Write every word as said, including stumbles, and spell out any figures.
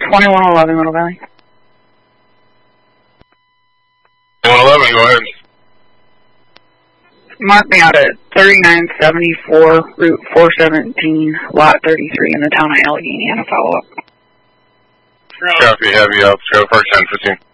twenty-one eleven, Middle Valley. twenty-one eleven, go ahead. Mark me out at thirty-nine seventy-four, Route four seventeen, Lot thirty-three in the town of Allegheny, and a follow-up. Copy, heavy up, go for ten fifteen.